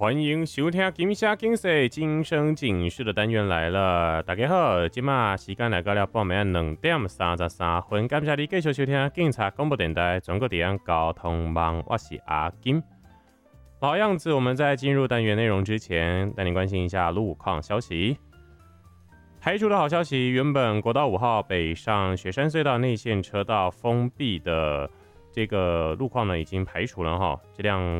欢迎收听金声警世今生警示的单元来了。大家好，今嘛时间来到了半暝2:33，感谢你继续收听警察广播电台中国地方交通网，我是阿金。老样子，我们在进入单元内容之前，带你关心一下路况消息。排除的好消息，原本国道5号北上雪山隧道内线车道封闭的这个路况呢，已经排除了哈。这辆